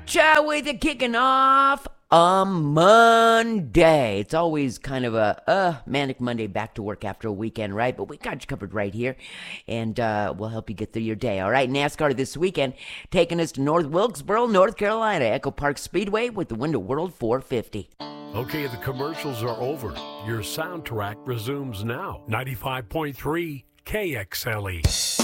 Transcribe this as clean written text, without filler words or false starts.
with it kicking off on Monday. It's always kind of a manic Monday, back to work after a weekend, right? But we got you covered right here, and we'll help you get through your day, all right? NASCAR this weekend, taking us to North Wilkesboro, North Carolina, Echo Park Speedway with the Window World 450. Okay, the commercials are over. Your soundtrack resumes now. 95.3 KXLE.